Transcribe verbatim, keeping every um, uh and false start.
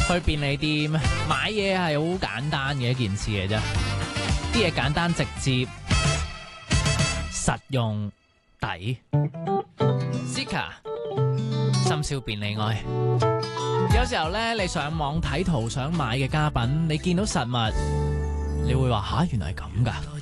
去便利店買嘢係好簡單嘅一件事嘅啫，啲嘢簡單直接、實用、抵。Zika 深宵便利愛。有時候咧，你上網睇圖想買嘅家品，你見到實物，你會話吓，原來係咁㗎。